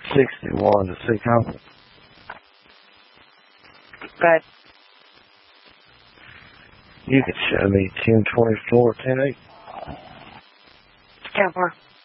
61 to 600. Good. You can show me 1024, 108. 10-4.